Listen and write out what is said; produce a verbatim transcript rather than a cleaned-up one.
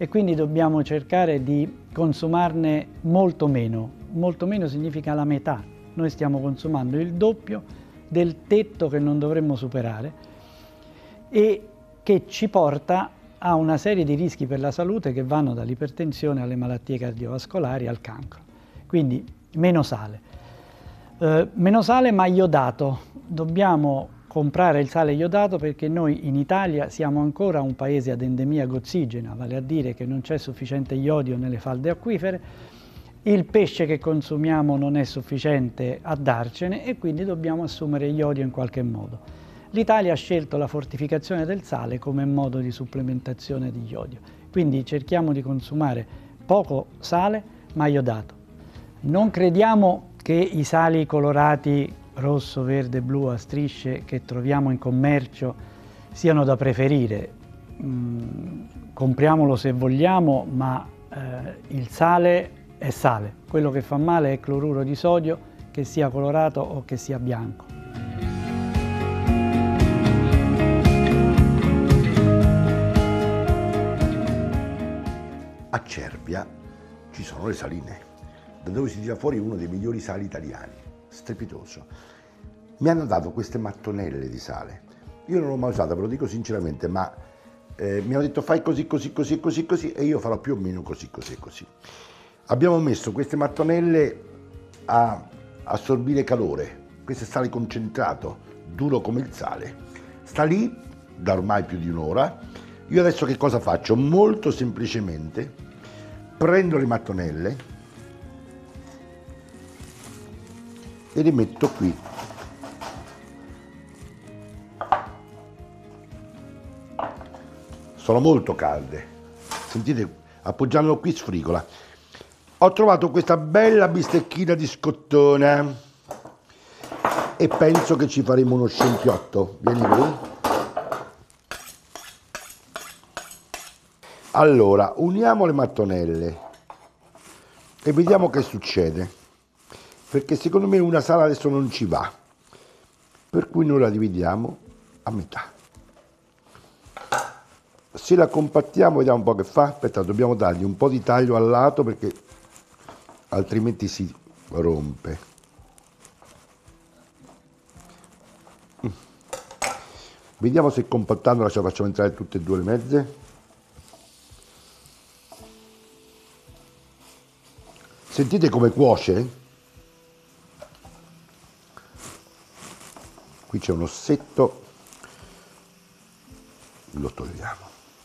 e quindi dobbiamo cercare di consumarne molto meno. Molto meno significa la metà. Noi stiamo consumando il doppio del tetto che non dovremmo superare e che ci porta a una serie di rischi per la salute che vanno dall'ipertensione alle malattie cardiovascolari al cancro. Quindi meno sale. Eh, meno sale ma iodato. Dobbiamo comprare il sale iodato perché noi in Italia siamo ancora un paese ad endemia gozzigena, vale a dire che non c'è sufficiente iodio nelle falde acquifere, il pesce che consumiamo non è sufficiente a darcene e quindi dobbiamo assumere iodio in qualche modo. L'Italia ha scelto la fortificazione del sale come modo di supplementazione di iodio, quindi cerchiamo di consumare poco sale ma iodato. Non crediamo che i sali colorati rosso, verde, blu a strisce che troviamo in commercio siano da preferire. Mm, compriamolo se vogliamo, ma eh, il sale è sale. Quello che fa male è cloruro di sodio, che sia colorato o che sia bianco. A Cervia ci sono le saline, da dove si tira fuori uno dei migliori sali italiani, strepitoso. Mi hanno dato queste mattonelle di sale. Io non l'ho mai usata, ve lo dico sinceramente, ma eh, mi hanno detto fai così, così, così, così, così, e io farò più o meno così, così, così. Abbiamo messo queste mattonelle a assorbire calore. Questo è sale concentrato, duro come il sale. Sta lì da ormai più di un'ora. Io adesso che cosa faccio? Molto semplicemente prendo le mattonelle e le metto qui. Sono molto calde. Sentite, appoggiandolo qui sfrigola. Ho trovato questa bella bistecchina di scottone e penso che ci faremo uno scempiotto. Vieni qui. Allora, uniamo le mattonelle e vediamo che succede, perché secondo me una sala adesso non ci va, per cui noi la dividiamo a metà. Se la compattiamo vediamo un po' che fa. Aspetta, dobbiamo dargli un po' di taglio al lato perché altrimenti si rompe. Mm. Vediamo se compattandola ce la facciamo entrare tutte e due le mezze. Sentite come cuoce? Qui c'è un ossetto, lo togliamo.